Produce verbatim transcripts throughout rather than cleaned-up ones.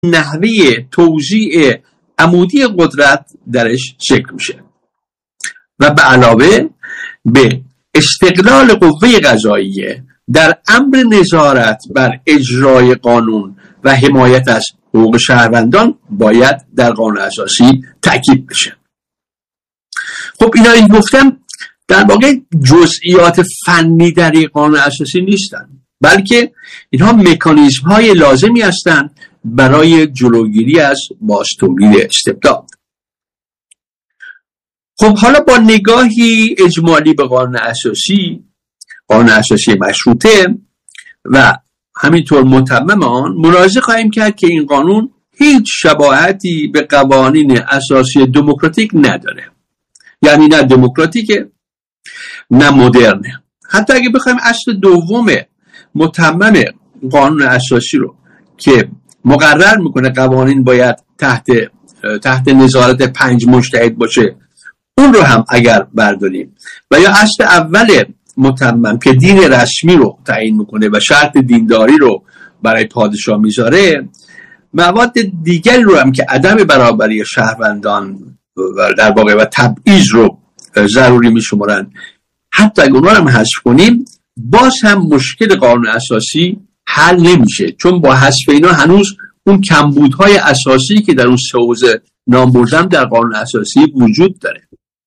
نحوه توزیع عمودی قدرت درش شکل میشه و به علاوه به استقلال قوه قضاییه در امر نظارت بر اجرای قانون و حمایت از حقوق شهروندان باید در قانون اساسی تاکید بشه. خب اینا این گفتم در واقع جزئیات فنی در قانون اساسی نیستن، بلکه اینها مکانیزم های لازمی هستند برای جلوگیری از بازتولید استبداد. خب حالا با نگاهی اجمالی به قانون اساسی، قانون اساسی مشروطه و همینطور متمم آن، ملاحظه خواهیم کرد که این قانون هیچ شباهتی به قوانین اساسی دموکراتیک نداره. یعنی نه دموکراتیکه نه مدرنه. حتی اگه بخوایم اصل دوم متمم قانون اساسی رو که مقرر میکنه قوانین باید تحت تحت نظارت پنج مجتهد باشه، اون رو هم اگر برداریم و یا اصل اول متمم که دین رسمی رو تعیین میکنه و شرط دینداری رو برای پادشاه میذاره، مواد دیگری رو هم که عدم برابری شهروندان و در واقع و تبعیض رو ضروری میشمارن، حتی اگر اونها رو هم حذف کنیم باز هم مشکل قانون اساسی حل نمیشه، چون با حذف اینا هنوز اون کمبودهای اساسی که در اون سه حوزه نام بردم در قانون اساسی وجود داره.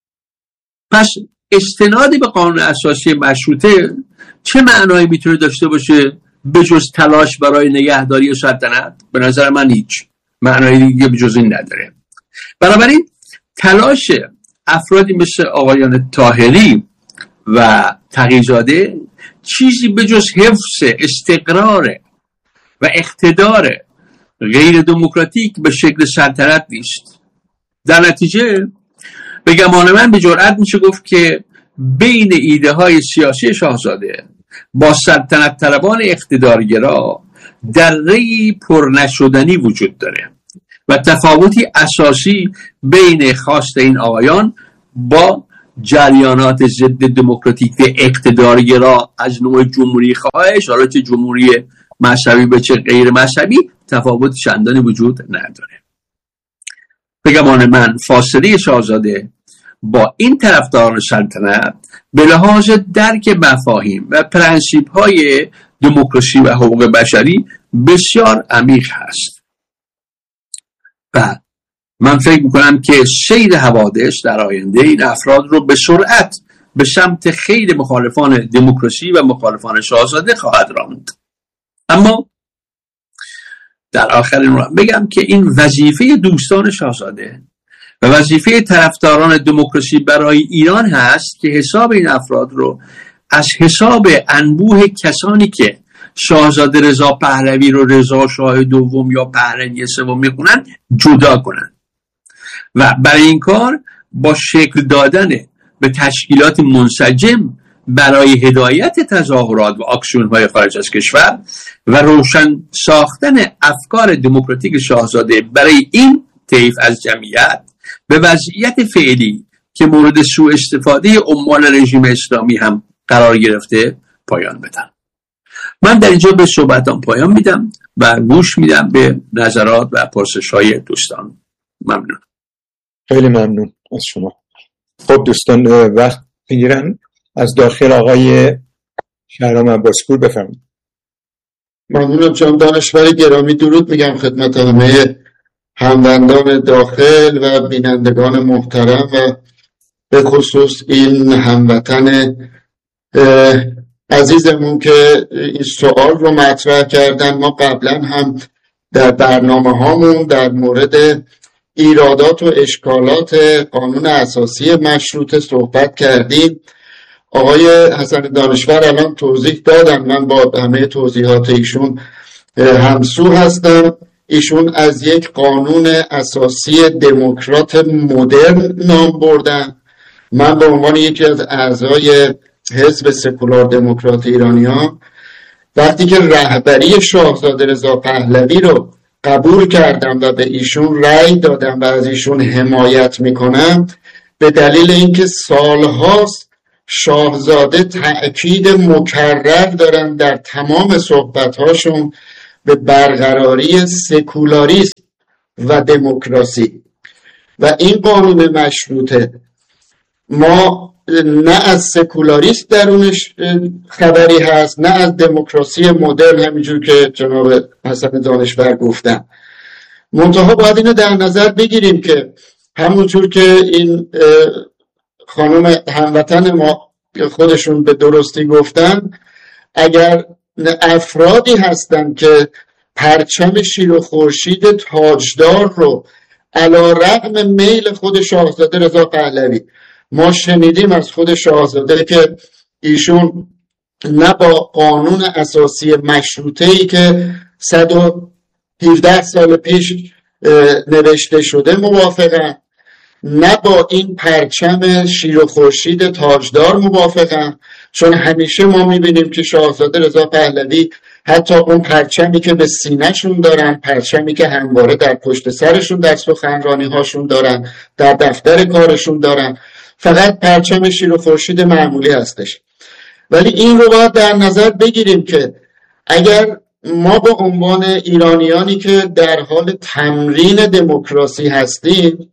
پس استنادی به قانون اساسی مشروطه چه معنایی میتونه داشته باشه به جز تلاش برای نگهداری سلطنت؟ به نظر من هیچ معنایی دیگه به جز این نداره. بنابراین تلاش افرادی مثل آقایان طاهری و تقی‌زاده چیزی به جز حفظ استقرار و اقتدار غیر دموکراتیک به شکل سلطنت نیست. در نتیجه به گمان من به جرئت میشه گفت که بین ایده های سیاسی شاهزاده با سلطنت طلبان اقتدارگرا دره‌ای پر نشدنی وجود داره و تفاوتی اساسی بین خواست این آقایان با جریانات ضد دموکراتیک اقتدارگرا از نوع جمهوری خواهش، حالا چه جمهوری مذهبی به چه غیر مذهبی، تفاوت چندانی وجود نداره. به گمان من فاصله شاهزاده با این طرفداران سلطنت به لحاظ درک مفاهیم و پرنسیپ های دموکراسی و حقوق بشری بسیار عمیق هست و من فکر میکنم که سیر حوادث در آینده این افراد رو به سرعت به سمت خیلی مخالفان دموکراسی و مخالفان شاهزاده خواهد راند. اما در آخر این رو بگم که این وظیفه دوستان شاهزاده و وظیفه طرفداران دموکراسی برای ایران هست که حساب این افراد رو از حساب انبوه کسانی که شاهزاده رضا پهلوی رو رضا شاه دوم یا پهلوی سوم میخونن جدا کنن و برای این کار با شکل دادن به تشکیلات منسجم برای هدایت تظاهرات و آکسیون‌های خارج از کشور و روشن ساختن افکار دموکراتیک شاهزاده برای این طیف از جمعیت به وضعیت فعلی که مورد سوء استفاده عمال رژیم اسلامی هم قرار گرفته پایان بدن. من در اینجا به صحبتام پایان میدم و گوش میدم به نظرات و پرسش‌های دوستان. ممنون. خیلی ممنون از شما. خب دوستان وقت میگیرن. از داخل آقای شهرام عباسپور بفرمایید. ممنونم جناب دانشور گرامی. درود میگم خدمت همه هموطنان داخل و بینندگان محترم و به خصوص این هموطن عزیزمون که این سوال رو مطرح کردن. ما قبلا هم در برنامه هامون در مورد ایرادات و اشکالات قانون اساسی مشروطه صحبت کردیم. آقای حسن دانشور الان توضیح دادن، من با همه توضیحات ایشون همسو هستم. ایشون از یک قانون اساسی دموکرات مدرن نام بردن. من به عنوان یکی از اعضای حزب سکولار دموکرات ایرانیان وقتی که رهبری شاهزاده رضا پهلوی رو قبول کردم و به ایشون رأی دادم و از ایشون حمایت میکنم، به دلیل اینکه سالهاست شاهزاده تأکید مکرر دارن در تمام صحبت‌هاشون به برقراری سکولاریسم و دموکراسی. و این قانون مشروطه ما نه از سکولاریسم درونش خبری هست، نه از دموکراسی مدرن همینجور که جناب حسن دانشور گفتن. منتها باید اینو در نظر بگیریم که همونجور که این خانم هموطن ما خودشون به درستی گفتن، اگر افرادی هستن که پرچم شیر و خورشید تاجدار رو علی رغم میل خود شاهزاده رضا پهلوی، ما شنیدیم از خود شاهزاده که ایشون نه با قانون اساسی مشروطه‌ای که صد و هفده سال پیش نوشته شده موافقن، نه با این پرچم شیر و خورشید تاجدار موافقن، چون همیشه ما میبینیم که شاهزاده رضا پهلوی حتی اون پرچمی که به سینه‌شون دارن، پرچمی که همواره در پشت سرشون در سخنرانی هاشون دارن، در دفتر کارشون دارن، فقط پرچم شیر و خورشید معمولی هستش. ولی این رو باید در نظر بگیریم که اگر ما به عنوان ایرانیانی که در حال تمرین دموکراسی هستیم،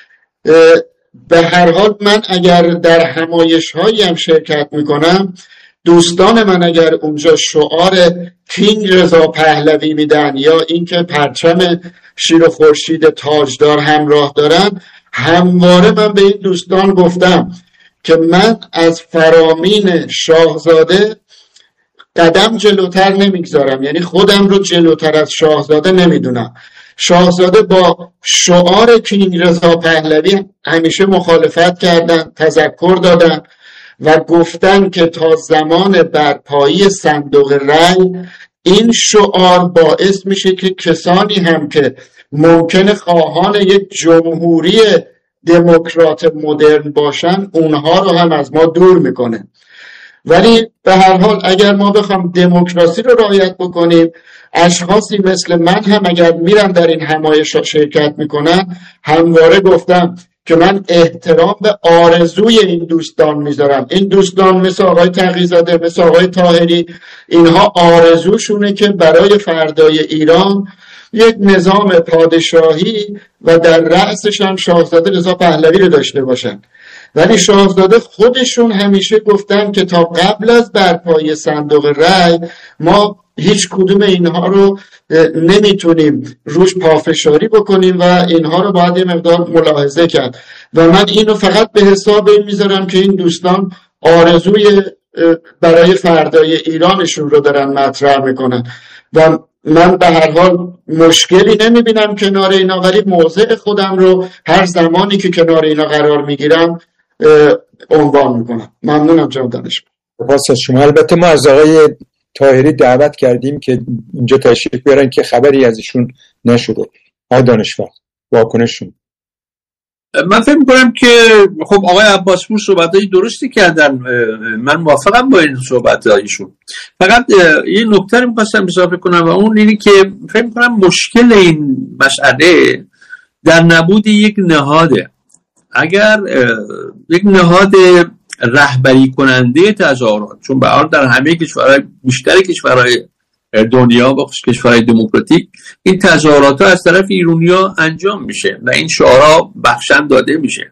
به هر حال من اگر در همایش هایی هم شرکت میکنم، دوستان من اگر اونجا شعار کینگ رضا پهلوی میدن یا اینکه پرچم شیر و خورشید تاجدار همراه دارن، همواره من به این دوستان گفتم که من از فرامین شاهزاده قدم جلوتر نمیگذارم، یعنی خودم رو جلوتر از شاهزاده نمیدونم. شاهزاده با شعار کینگ رضا پهلوی همیشه مخالفت کردن، تذکر دادن و گفتن که تا زمان برپایی صندوق رای این شعار باعث میشه که کسانی هم که ممکنه خواهان یک جمهوری دموکرات مدرن باشن، اونها رو هم از ما دور میکنه. ولی به هر حال اگر ما بخوام دموکراسی رو رعایت بکنیم، اشخاصی مثل من هم اگر میرن در این همایش شرکت میکنن، همواره گفتم که من احترام به آرزوی این دوستان میذارم. این دوستان مثل آقای تقی‌زاده، مثل آقای طاهری، اینها آرزوشونه که برای فردای ایران یک نظام پادشاهی و در رأسش هم شاهزاده رضا پهلوی رو داشته باشن. ولی شاهزاده خودشون همیشه گفتن که تا قبل از برپایی صندوق رای ما هیچ کدوم اینها رو نمیتونیم روش پافشاری بکنیم و اینها رو باید یه مقدار ملاحظه کرد. و من اینو فقط به حساب این میذارم که این دوستان آرزوی برای فردای ایرانشون رو دارن مطرح میکنن و من به هر حال مشکلی نمیبینم کنار اینا، ولی موضع خودم رو هر زمانی که کنار اینا قرار میگیرم عنوان میکنم. ممنونم جناب دانشمند. سپاس از شما. البته ما از آقای طاهری دعوت کردیم که اینجا تشریف بیارن که خبری از ایشون نشده. آقای دانشور واکنششون. من فکر می‌کنم که خب آقای عباسپور صحبتای درستی کردن، من موافقم با این صحبتایشون. فقط یه نکته رو می‌خواستم اضافه کنم و اون اینه که فکر می‌کنم مشکل این مسئله در نبود یک نهاده. اگر یک نهاد رهبری کننده تظاهرات، چون به هر حال در همه کشورهای بیشتر کشورهای دنیا و خصوص کشورهای دموکراتیک این تظاهرات ها از طرف ایرانی‌ها انجام میشه و این شعارها بخشن داده میشه.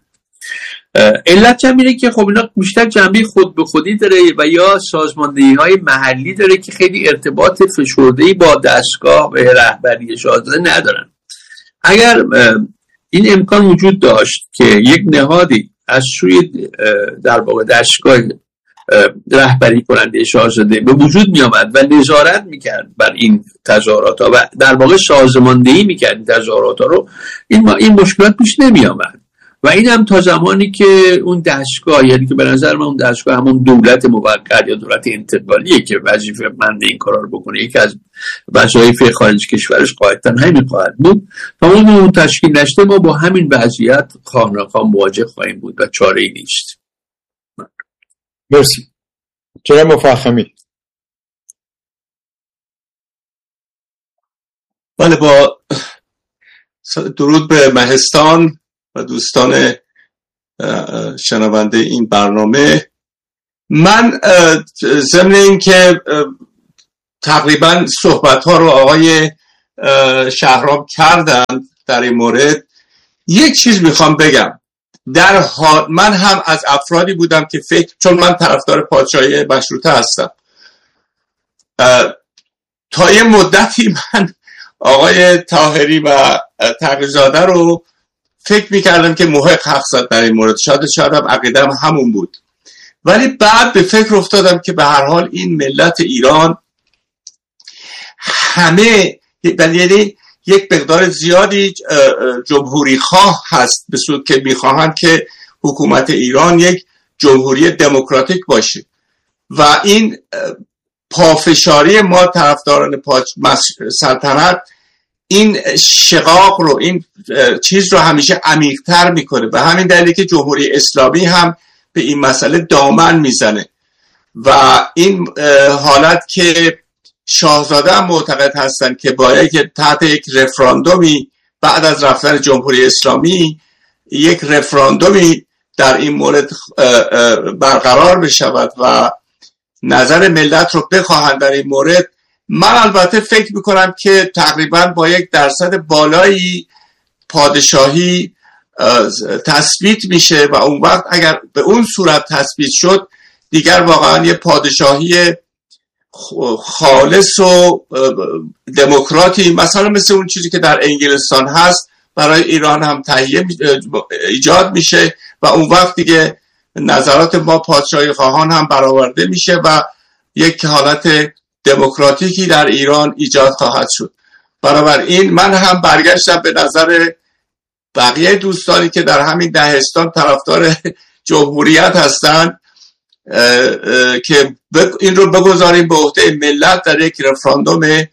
علت هم اینه که خب اینا بیشتر جنبه خود به خودی داره و یا سازماندهی‌های محلی داره که خیلی ارتباط فشرده‌ای با دستگاه و رهبری شاهزاده ندارن. اگر این امکان وجود داشت که یک نهادی از سوی در واقع دستگاه رهبری کننده شاهزاده به وجود می آمد و نظارت میکرد بر این تظاهرات ها و در واقع سازماندهی میکرد این تظاهرات ها رو، این این مشکلات پیش نمی آمد. و این هم تا زمانی که اون دستگاه، یعنی که به نظر من اون دستگاه همون دولت موقت یا دولت انتقالیه که وظیفه مند این کارا رو بکنه، یکی از وظایف خارج کشورش قاعدتاً همین خواهد بود. تا اون تشکیل نشده ما با همین وضعیت خواه ناخواه مواجه خواهیم بود و چاره‌ای نیست. مرسی. جناب مفخمی. بله، با درود به مهستان و دوستان شنونده این برنامه، من ضمن این که تقریبا صحبت ها رو آقای شهرام کردن در این مورد. یک چیز میخوام بگم، در حال من هم از افرادی بودم که فکر، چون من طرفدار پادشاهی مشروطه هستم، تا یه مدتی من آقای طاهری و تقی‌زاده رو فکر میکردم که محق حق زد در این مورد، شاید شاید هم عقیدم همون بود، ولی بعد به فکر افتادم که به هر حال این ملت ایران همه، یعنی یک مقدار زیادی جمهوری خواه هست، به صورت که میخواهند که حکومت ایران یک جمهوری دموکراتیک باشه و این پافشاری ما طرفداران سلطنت این شقاق رو، این چیز رو همیشه عمیق‌تر میکنه. به همین دلیل که جمهوری اسلامی هم به این مسئله دامن میزنه و این حالت که شاهزاده هم معتقد هستن که باید که تحت یک رفراندومی بعد از رفتن جمهوری اسلامی یک رفراندومی در این مورد برقرار بشود و نظر ملت رو بخواهند در این مورد. من البته فکر میکنم که تقریبا با یک درصد بالایی پادشاهی تثبیت میشه و اون وقت اگر به اون صورت تثبیت شد دیگر واقعا یه پادشاهی خالص و دموکراتی مثلا مثل اون چیزی که در انگلستان هست برای ایران هم تهیه ایجاد میشه و اون وقت دیگه نظرات ما پادشاهی خواهان هم برآورده میشه و یک حالت دموکراتیکی در ایران ایجاد خواهد شد. بنابراین من هم برگشتم به نظر بقیه دوستانی که در همین دهستان طرفدار جمهوریت هستند که این رو بگذاریم به عهده ملت در یک رفراندوم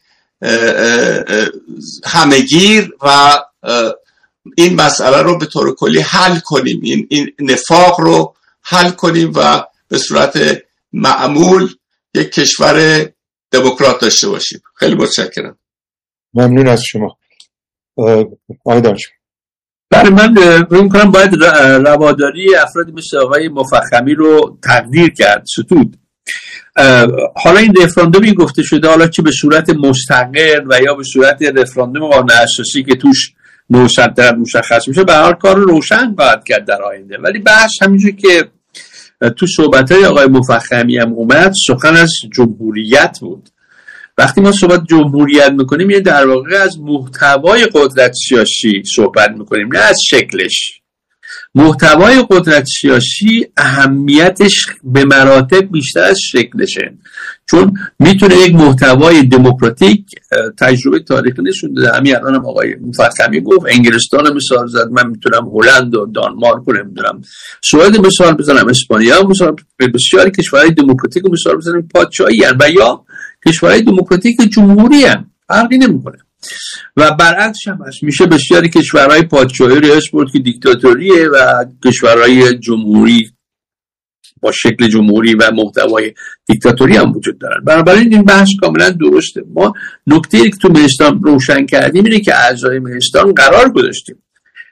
همهگیر و این مسئله رو به طور کلی حل کنیم، این, این نفاق رو حل کنیم و به صورت معمول یک کشور دموکرات داشته باشیم. خیلی متشکرم. ممنون از شما آقای دانشور. برای من فکر می‌کنم باید رواداری افرادی مثل آقای مفخمی رو تقدیر کرد، ستود. حالا این رفراندومی گفته شده، حالا چه به صورت مستقل و یا به صورت رفراندوم قانون اساسی که توش نوسطر مشخص میشه، به هر حال کار روشن باید کرد در آینده. ولی بحث همینجور که تو صحبت‌های آقای مفخمی هم اومد، سخن از جمهوریت بود. وقتی ما صحبت جمهوریت میکنیم یه در واقع از محتوای قدرت سیاسی صحبت میکنیم، نه از شکلش. محتوای قدرت سیاسی اهمیتش به مراتب بیشتر از شکلشه، چون میتونه یک محتوای دموکراتیک، تجربه تاریخی نشون داده، همین الان هم آقای مفخمی گفت انگلستان مثال زد، من میتونم هلند و دانمارک رو نمیدونم سوئد مثال بزنم، اسپانیا مثال، بسیاری کشورهای دموکراتیک مثال بزنم پادشاهی هستند و یا کشورهای دموکراتیک جمهوری هستند، فرقی نمیکنه. و برعکس هم هست، میشه بسیاری کشورهای پادشاهی رو اسپورت که دیکتاتوریه و کشورهای جمهوری با شکل جمهوری و محتوای دیکتاتوری هم وجود دارن. بنابراین این بحث کاملا درسته. ما نکته‌ای که تو مهستان روشن کردیم اینه که اعضای مهستان قرار گذاشتیم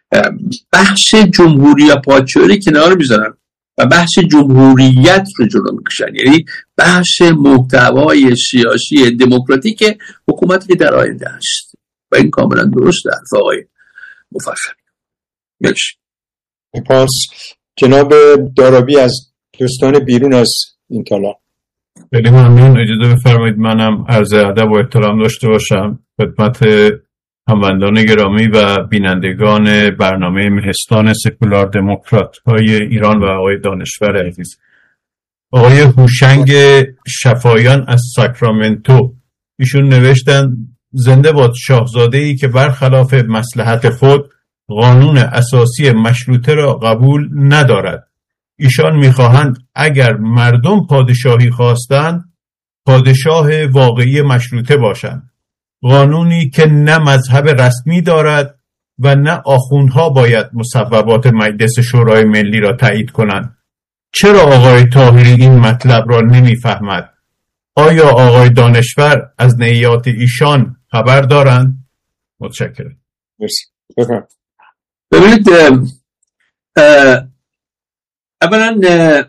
بحث جمهوری یا پادشاهی کنار میذارن و بحث جمهوریت رو جلو میکشن، یعنی بحث محتوای سیاسی دموکراتیک حکومتی که در آینده هست و این کاملا درسته. حرف آقای مفخمی. مرسی. پس جناب دارابی از دوستان بیرون از این تالار. خیلی ممنون. اجازه بفرمایید منم عرض ادب و احترام داشته باشم خدمت هموندان گرامی و بینندگان برنامه مهستان سکولار دموکرات های ایران و آقای دانشور عزیز. آقای هوشنگ شفایان از ساکرامنتو ایشون نوشتن زنده باد شاهزاده‌ای که برخلاف مصلحت خود قانون اساسی مشروطه را قبول ندارد. ایشان میخواهند اگر مردم پادشاهی خواستند پادشاه واقعی مشروطه باشند، قانونی که نه مذهب رسمی دارد و نه آخوندها باید مصوبات مجلس شورای ملی را تایید کنند. چرا آقای طاهری این مطلب را نمیفهمد؟ آیا آقای دانشور از نیات ایشان خبر دارند؟ متشکرم. مرسی. بفرمایید. ببینید اولا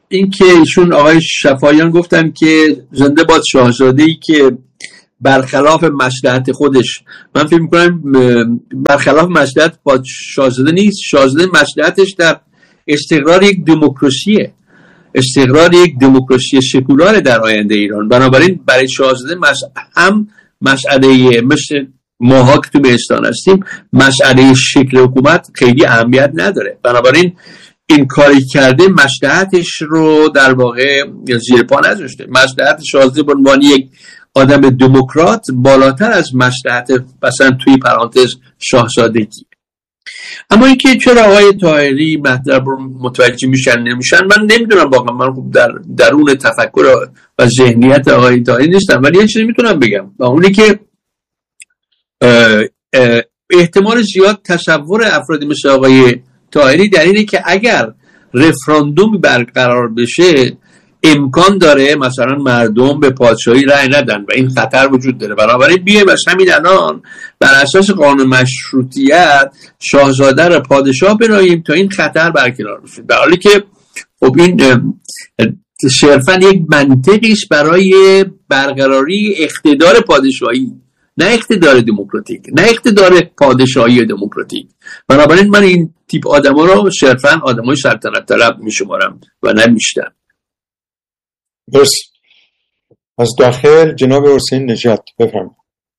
این که ایشون آقای شفایان گفتن که زنده باد شاهزاده‌ای که برخلاف مصلحت خودش، من فکر می‌کنم برخلاف مصلحت پاد شاهزاده نیست، شاهزاده مصلحتش در استقرار یک دموکراسیه، استقرار یک دموکراسی سکولار در آینده ایران. بنابراین برای شاهزاده مس... هم مسئله مثل ماها که تو بهستان هستیم، مسئله شکل حکومت خیلی اهمیت نداره. بنابراین این کاری کرده مصلحتش رو در واقع زیر پا نذاشته. مصلحت شاهزاده به عنوان یک آدم دموکرات بالاتر از مصلحت مثلا توی پرانتز شاهزادگی. اما اینکه چرا آقای طاهری مطلب رو متوجه میشن نمیشن، من نمیدونم واقعا. من خوب در درون تفکر و ذهنیت آقای طاهری نیستم، ولی یه چیزی میتونم بگم و اونی که اه اه احتمال زیاد تصور افرادی مثل آقای طاهری در اینه که اگر رفراندوم برقرار بشه امکان داره مثلا مردم به پادشاهی رأی ندن و این خطر وجود داره. بنابراین بیایم از همین الان بر اساس قانون مشروطیت شاهزاده رو پادشاه بنامیم تا این خطر برکنار بشه، در حالی که خب این صرفا یک منطقی است برای برقراری اقتدار پادشاهی، نه اقتدار دموکراتیک، نه اقتدار پادشاهی دموکراتیک. بنابراین من این تیپ آدما رو صرفا آدمای سلطنت طلب میشمارم و نه بیشتر. بس از داخل جناب حسین نژاد بفرمایید.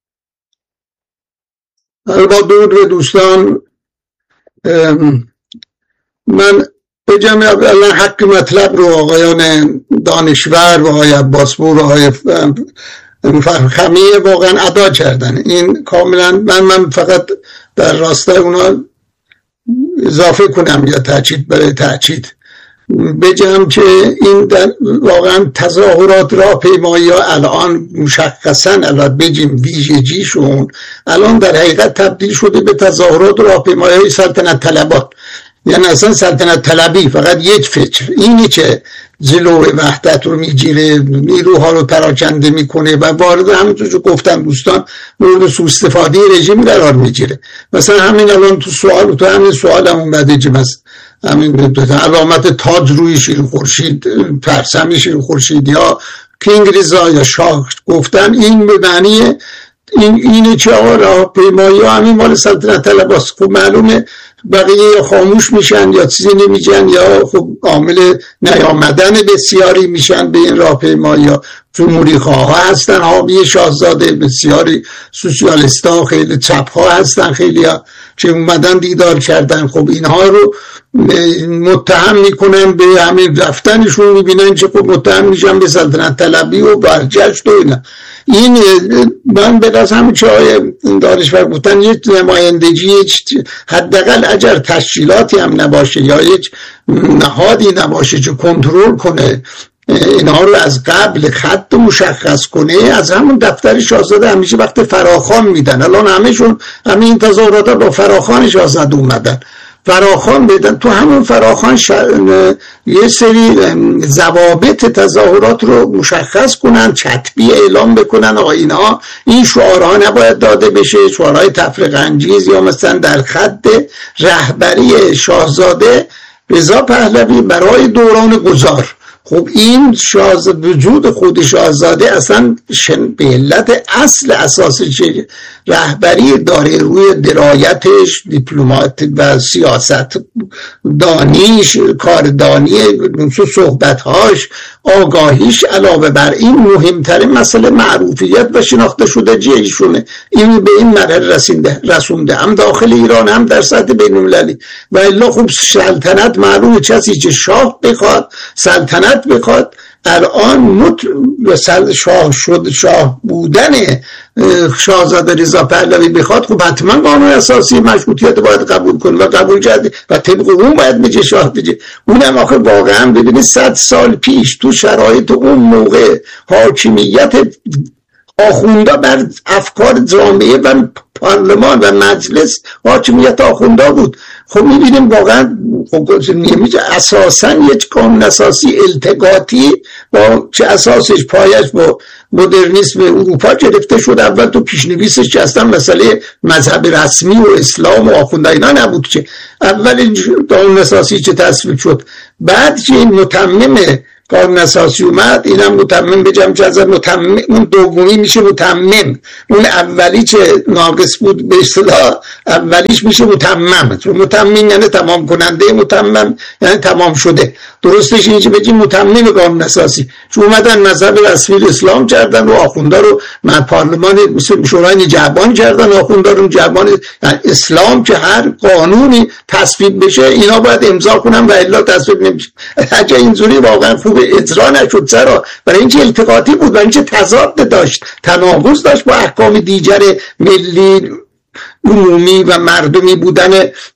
با درود به دوستان، من بجم اولا حق مطلب رو آقایان دانشور و آقای عباسپور و آقای خمی واقعا ادا کردن. این کاملا من من فقط در راستای اونا اضافه کنم یا تاکید برای تاکید بگم که این در واقعا تظاهرات راهپیمایی ها الان مشخصا الان بگیم ویژگیشون الان در حقیقت تبدیل شده به تظاهرات راهپیمایی های سلطنت طلبات. یعنی اصلا سلطنت طلبی فقط یک فکر اینی که جلو وحدت رو میگیره، نیروها رو پراکنده میکنه و وارد همونطور که گفتم دوستان مورد سوء استفاده رژیم قرار میگیره. مثلا همین الان تو سوال تو همین سوال هم اومده که مثلا همین علامت تاج روی شیر خورشید، پرچم شیر خورشید یا کینگ ریزا یا شاه گفتن، این به معنی این اینه که آقا راهپیمایی ها همین مال سلطنت طلباست. خب معلومه بقیه خاموش میشن یا چیزی نمیگن یا خب عامل نیامدن بسیاری میشن به این راهپیمایی ها. جمهوری خواه ها هستن حامی شاهزاده، بسیاری سوسیالیست ها خیلی چپ ها هستن، خیلی ها که اومدن دیدار کردن. خب اینها رو متهم میکنن به همین رفتنشون، میبینن که خب متهم میشن به سلطنت طلبی و برجشت و اینا. این من به از همین چه های دانشور گفتن یک نمایندگی حداقل اگر تشکیلاتی هم نباشه یا یک نهادی نباشه که کنترل کنه اینها رو از قبل خط مشخص کنه، از همون دفتر شاهزاده همیشه وقت فراخوان میدن. الان همهشون همین تظاهرات با فراخوان شاهزاده اومدن، فراخوان بدن. تو همون فراخوان شا... یه سری ضوابط تظاهرات رو مشخص کنن، کتبی اعلام بکنن آقا اینها این شعارها نباید داده بشه، شعارهای تفرقه انگیز یا مثلا در خط رهبری شاهزاده رضا پهلوی برای دوران گذار. خب این شاز وجود خود شاهزاده اصلا به علت اصل اساسی که رهبری داره روی درایتش، دیپلمات و سیاست دانیش، کاردانی، صحبتهاش، آگاهیش، علاوه بر این مهمترین مسئله معروفیت و شناخته شدگی ایشونه. این به این مرحله رسونده رسونده هم داخل ایران هم در سطح بین‌المللی. و الا خب سلطنت معلومه کسی که شاه بخواد سلطنت بخواد الان مت شاه شد شاه بودن شاهزاده رضا پهلوی بخواد، خب حتما قانون اساسی مشروطیت باید قبول کنه و قبول کرده و طبق اون باید بگه شاه بگه. اونم آخه واقعا ببینید صد سال پیش تو شرایط اون موقع حاکمیت آخونده بر افکار جامعه و پارلمان و مجلس حاکمیت آخونده بود. خب میبینیم واقعا خب اساسا یک قانون اساسی التقاطی با چه اساسش پایش با مدرنیسم اروپا گرفته شد. اول تو پیشنویسش که اصلا مسئله مذهب رسمی و اسلام و آخونده اینا نبود، که اول قانون اساسی که تصویب شد، بعد که این متمم قانون اساسی اومد، اینم متمم بجم که از متمم اون دومی میشه متمم، اون اولی که ناقص بود به اصطلاح اولیش میشه متمم. متمم یعنی تمام کننده، متمم یعنی تمام شده. درستش اینه که بگیم متمم قانون اساسی، چون اومدن مذهب رسمی اسلام کردن و آخوندا رو من پارلمان مثل شورای نگهبان کردن، آخوندا رو نگهبان یعنی اسلام که هر قانونی تصویب بشه اینا باید امضا کنن و الا تصویب نمیشه. اگه اینجوری واقعا خوب اجرا نشد، چرا؟ برای اینکه التقاطی بود، برای اینکه تضاد داشت، تناقض داشت با احکام دیگر ملی عمومی و مردمی بودن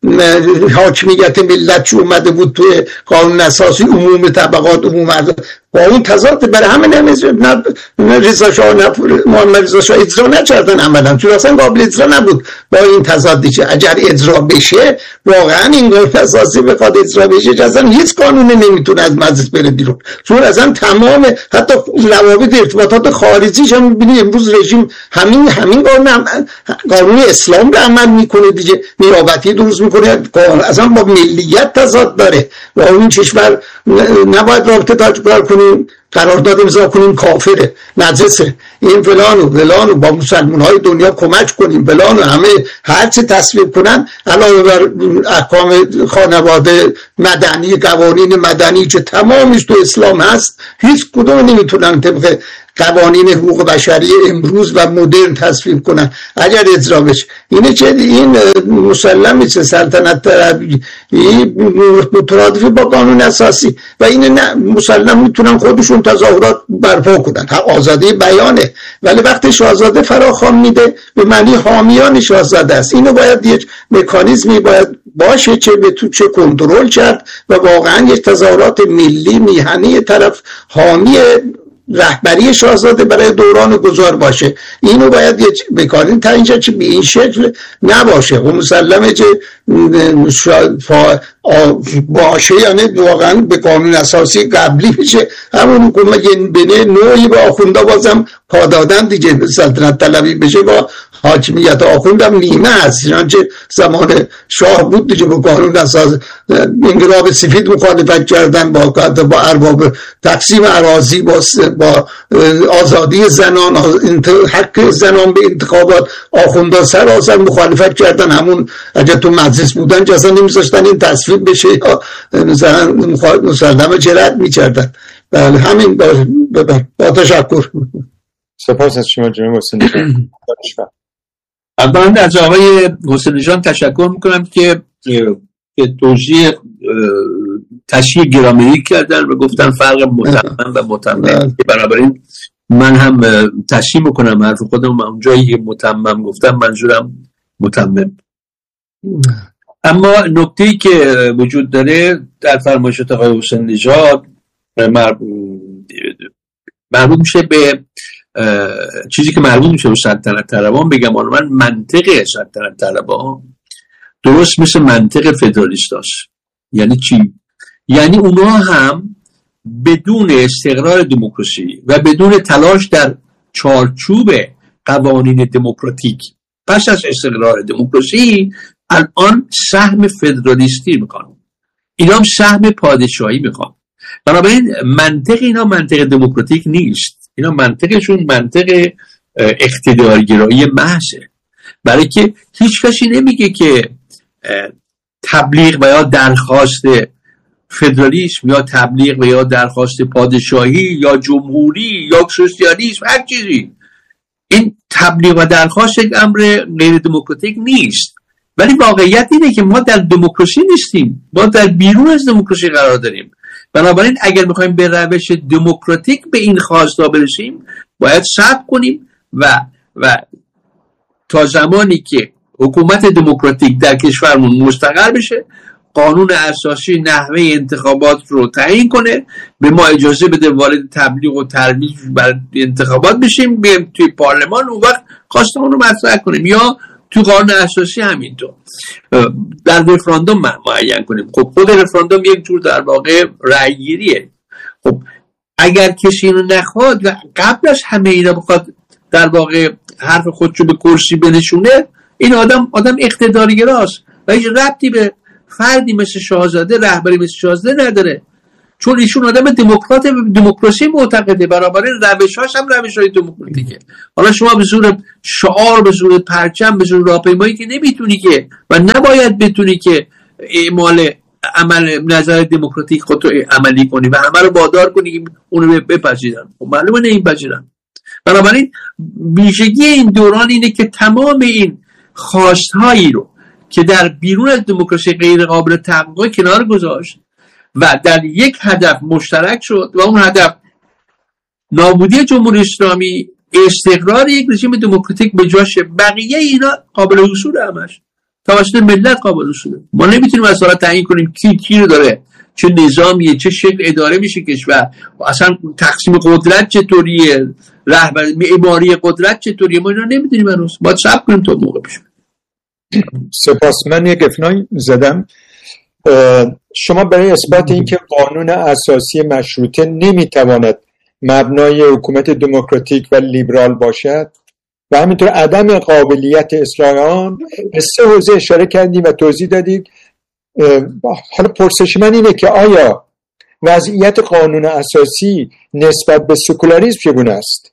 حاکمیت ملت چه اومده بود توی قانون اساسی، عموم طبقات، عموم مردم، با اون تضاد. برای همین هم رضا شاه محمد رضا شاه اجرا نکردن عملا، چون اصلا قابل اجرا نبود با این تضادی که اگر اجرا بشه واقعا این قانون اساسی بخواد اجرا بشه که اصلا هیچ قانونی نمیتونه از مجلس بره بیرون، چون اصلا تمام حتی روابط ارتباطات خارجیش هم می‌بینی امروز رژیم همین همین قانون هم قانون اسلام رو عمل میکنه دیگه، نیابتی درست میکنه، اصلا با ملیت تضاد داره و اون کشور نباید رابطه داشت کنیم، قرارداد امضا کنیم کافره، نجسه، این فلان و فلان و با مسلمان های دنیا کمک کنیم فلان و همه هر چه تصویب کنن علاوه بر احکام خانواده مدنی، قوانین مدنی که تمامش تو اسلام هست، هیچ کدوم نمیتونن طبق قوانین حقوق بشری امروز و مدرن تصویب کنن اگر اجرا بشه. اینه که این مسلمه چه سلطنت طلبی مترادف با قانون اساسی و این نه مسلم میتونن خودشون تظاهرات برپا کنن، آزادی بیانه، ولی وقتی شاهزاده فراخوان میده به معنی حامیان شاهزاده است. اینو باید یک مکانیزمی باید باشه که به تو چه کنترل کرد و واقعا یک تظاهرات ملی میهنی طرف حامی رهبری شاهزاده برای دوران گذار باشه. اینو باید یه بکارین تا اینجا که به این شکل نباشه و مسلمه که باشه، یعنی واقعا به قانون اساسی قبلی بشه، همون حکومت بینه نوعی با آخونده بازم پا دادن دیگه، سلطنت طلبی بشه با حاکمیت آخوندم نیمه هست، چنانچه زمان شاه بود دیگه با قانون اساس انقلاب سفید مخالفت کردن، با با ارباب تقسیم اراضی، با با آزادی زنان، حق زنان به انتخابات، آخوندا سراسر مخالفت کردن. همون اگه تو مجلس بودن که اصلا نمیذاشتن این تصویب بشه، مثلا مسلمه جرأت میکردن. بله همین با, با, با تشکر. سپاس از شما جناب حسین جان. من از آقای حسین جان تشکر میکنم که توضیح تشریح گرامری کردن و گفتن فرق متمم و متمم، بنابراین من هم تشریح میکنم حرف خودم، اونجایی که متمم گفتم منظورم متمم. اما نکته‌ای که وجود داره در فرمایشات آقای حسین نژاد مربوط میشه به چیزی که مربوط میشه به سلطنت طلبان. بگم من منطق سلطنت طلبان درست مثل منطق فدرالیست هست. یعنی چی؟ یعنی اونا هم بدون استقرار دموکراسی و بدون تلاش در چارچوب قوانین دموکراتیک پس از استقرار دموکراسی الان سهم فدرالیستی میخوان، اینا هم سهم پادشاهی میخوان. بنابراین منطق اینا منطق دموکراتیک نیست، اینا منطقشون منطق اقتدارگرایی محضه، برای که هیچ کسی نمیگه که تبلیغ و یا درخواست فدرالیسم یا تبلیغ و یا درخواست پادشاهی یا جمهوری یا سوسیالیسم هر چیزی، این تبلیغ و درخواست یک امر غیر دموکراتیک نیست. ولی واقعیت اینه که ما در دموکراسی نیستیم، ما در بیرون از دموکراسی قرار داریم. بنابراین اگر میخوایم به روش دموکراتیک به این خواستا برسیم باید صبر کنیم و و تا زمانی که حکومت دموکراتیک در کشورمون مستقر بشه، قانون اساسی نحوه انتخابات رو تعیین کنه، به ما اجازه بده وارد تبلیغ و ترویج برای انتخابات بشیم، بریم توی پارلمان، اون وقت خواستمون رو مطرح کنیم، یا تو قانون اساسی همینطور. در رفراندوم معین کنیم. خب خود رفراندوم یک جور در واقع رأی گیریه. خب اگر کسی اینو نخواد و قبلش همه اینا بخواد در واقع حرف خودشو به کرسی بنشونه، این آدم آدم اقتدارگراست و هیچ ربطی به فردی مثل شاهزاده، رهبری مثل شاهزاده نداره، چون ایشون آدم دموکرات، دموکراسی معتقده، برابر روش‌هاش هم روش‌های دموکراتیکه. حالا شما به زور شعار، به زور پرچم، به زور راهپیمایی که نمیتونی که و نباید بتونی که اعمال عمل نظر دموکراتیک خودتو عملی کنی و همه رو وادار کنی که اونو بپذیرن. خب معلومه نه این پذیرن. بنابراین ویژگی این دوران اینه که تمام این خواستهایی رو که در بیرون از دموکراسی غیر قابل تحقق کنار گذاشت و در یک هدف مشترک شد و اون هدف نابودی جمهوری اسلامی، استقرار یک رژیم دموکراتیک به جاش. بقیه اینا قابل حصول همش توسط ملت قابل حصوله. ما نمیتونیم اصلا تعیین کنیم کی کی رو داره، چه نظامیه، چه شکل اداره میشه کشور، اصلا تقسیم قدرت چطوریه، رهبر معماری قدرت چطوریه، ما اینا نمیدونیم هنوز. باید صبر کنیم تا موقع بشه. سپاس. من یک افنای زدم. شما برای اثبات اینکه قانون اساسی مشروطه نمیتواند مبنای حکومت دموکراتیک و لیبرال باشد و همینطور عدم قابلیت اصلاح آن به سه حوزه اشاره کردید و توضیح دادید. حالا پرسش من اینه که آیا وضعیت قانون اساسی نسبت به سکولاریسم چگونه است؟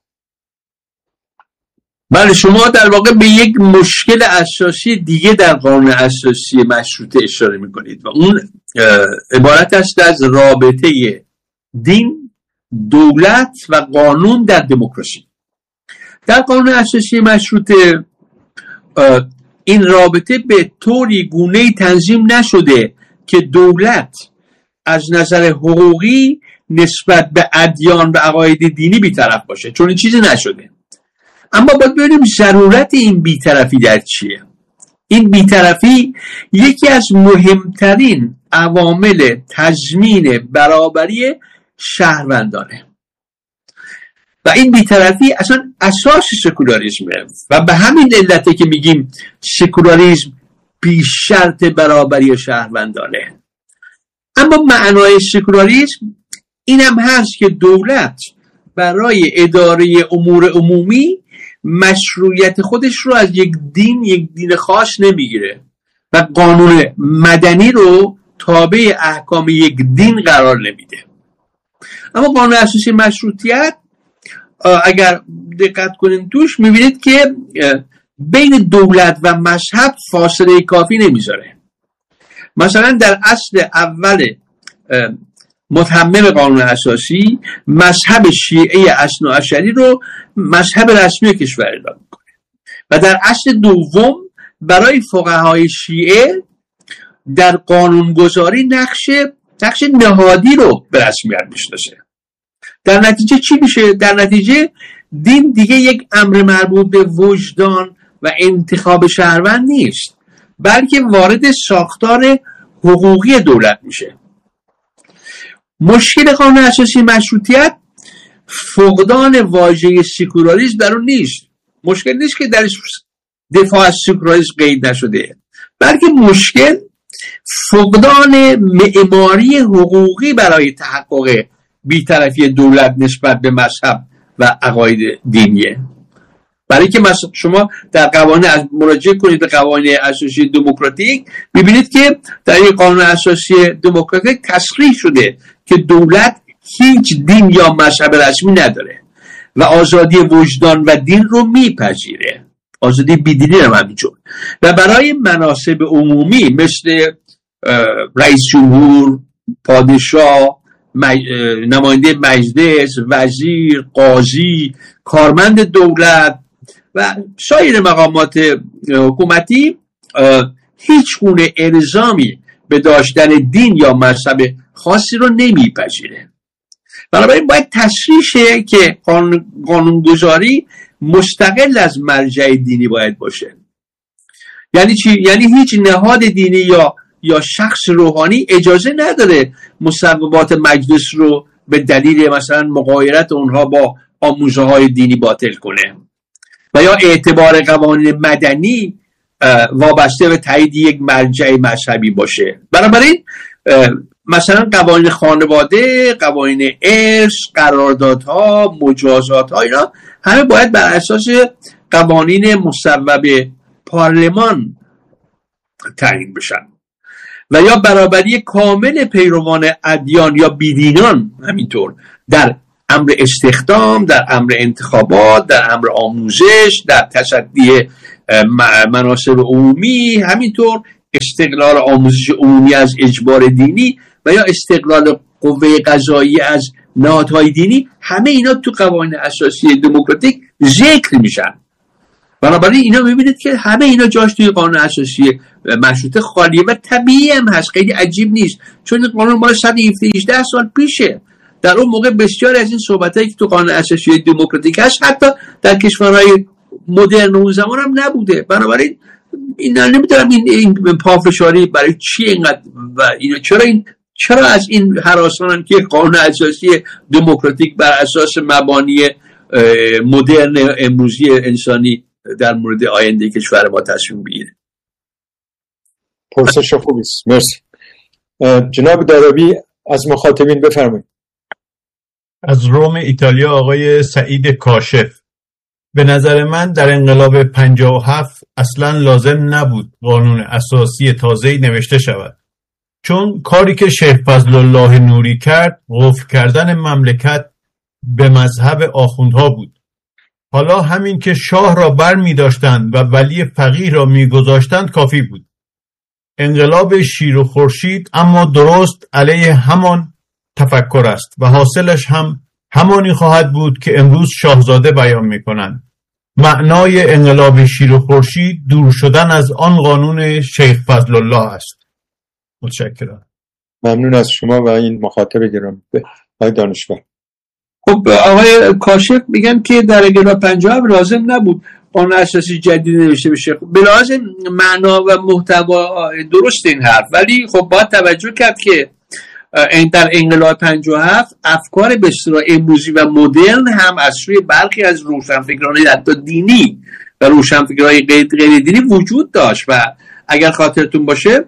بله، شما در واقع به یک مشکل اساسی دیگه در قانون اساسی مشروطه اشاره میکنید و اون عبارت است از رابطه دین، دولت و قانون در دموکراسی. در قانون اساسی مشروطه این رابطه به طوری گونه‌ای تنظیم نشده که دولت از نظر حقوقی نسبت به ادیان و عقاید دینی بی‌طرف باشه، چون این چیزی نشده. اما باید ببینیم ضرورت این بی‌طرفی در چیه. این بی‌طرفی یکی از مهمترین عوامل تضمین برابری شهروندانه و این بی‌طرفی اصلا اساس سکولاریسمه و به همین علته که میگیم سکولاریسم بی شرط برابری شهروندانه. اما معنای سکولاریسم این هم هست که دولت برای اداره امور عمومی مشروعیت خودش رو از یک دین یک دین خاص نمیگیره و قانون مدنی رو تابع احکام یک دین قرار نمیده. اما قانون اساسی مشروطیت اگر دقت کنین توش میبینید که بین دولت و مذهب فاصله کافی نمیذاره. مثلا در اصل اول متمم قانون اساسی مذهب شیعه اثنا عشری رو مذهب رسمی کشور اعلام میکنه و در اصل دوم برای فقهای شیعه در قانونگذاری نقش نقش نهادی رو به رسمیت میشناسه. در نتیجه چی میشه؟ در نتیجه دین دیگه یک امر مربوط به وجدان و انتخاب شهروند نیست، بلکه وارد ساختار حقوقی دولت میشه. مشکل قانون اساسی مشروطیت فقدان واژه سکولاریسم در اون نیست. مشکل نیست که در دفاع از سکولاریسم قید نشده، بلکه مشکل فقدان معماری حقوقی برای تحقق بی‌طرفی دولت نسبت به مذهب و عقاید دینیه. برای که شما در قوانین از مراجعه کنید به قوانین اساسی دموکراتیک میبینید که در یک قانون اساسی دموکراتیک تصریح شده که دولت هیچ دین یا مذهب رسمی نداره و آزادی وجدان و دین رو میپذیره، آزادی بیدینی هم همینجور. و برای مناصب عمومی مثل رئیس جمهور، پادشاه، نماینده مجلس، وزیر، قاضی، کارمند دولت و سایر مقامات حکومتی هیچ گونه الزامی به داشتن دین یا مذهب خاصی رو نمیپذیره. بنابراین باید تصریح شه که قانون قانونگذاری مستقل از مرجع دینی باید باشه. یعنی چی؟ یعنی هیچ نهاد دینی یا یا شخص روحانی اجازه نداره مصوبات مجلس رو به دلیل مثلا مغایرت اونها با آموزه های دینی باطل کنه و یا اعتبار قوانین مدنی وابسته به تایید یک مرجع مذهبی باشه. بنابراین مثلا قوانین خانواده، قوانین ارث، قراردادها، مجازاتها، اینا همه باید بر اساس قوانین مصوب پارلمان تعیین بشن و یا برابری کامل پیروان ادیان یا بیدینان همینطور در امر استخدام، در امر انتخابات، در امر آموزش، در تصدی مناصب عمومی، همینطور استقلال آموزش عمومی از اجبار دینی و یا استقلال قوه قضاییه از نهادهای دینی، همه اینا تو قوانین اساسی دموکراتیک ذکر میشن. بنابراین اینا میبینید که همه اینا جاش توی قانون اساسی مشروطه خالیه و طبیعی هم هست، خیلی عجیب نیست، چون این قانون مال صد و هجده سال پیشه. در اون موقع بسیار از این صحبتایی که تو قانون اساسی دموکراتیک هست حتی در کشورهای مدرن اون زمان هم نبوده. بنابراین اینا نمیدونم این, این پافشاری برای چی اینقدر و اینا چرا این چرا از این هراسانن که قانون اساسی دموکراتیک بر اساس مبانی مدرن امروزی انسانی در مورد آینده کشور ما تصمیم بگیره. پرسش خوبی است، مرسی. جناب دارابی از مخاطبین بفرمایید. از روم ایتالیا آقای سعید کاشف: به نظر من در انقلاب پنجاه و هفت اصلا لازم نبود قانون اساسی تازه‌ای نوشته شود، چون کاری که شیخ فضل الله نوری کرد قفل کردن مملکت به مذهب آخوندها بود. حالا همین که شاه را بر می داشتند و ولی فقیه را می گذاشتند کافی بود. انقلاب شیر و خورشید اما درست علیه همان تفکر است و حاصلش هم همانی خواهد بود که امروز شاهزاده بیان می کنند. معنای انقلاب شیر و خورشید دور شدن از آن قانون شیخ فضل الله است. متشکرم. ممنون از شما و این مخاطب گرامی. آقای دانشور. خب آقای کاشف میگن که در انقلاب پنجاه و هفت لازم نبود قانون اساسی جدید نوشته بشه. به لحاظ معنا و محتوا درست این حرف، ولی خب باید توجه کرد که در انقلاب پنجاه و هفت افکار به اصطلاح امروزی و مدرن هم از سوی برخی از روشنفکران حتی دینی و روشنفکرای غیر غیر دینی وجود داشت و اگر خاطرتون باشه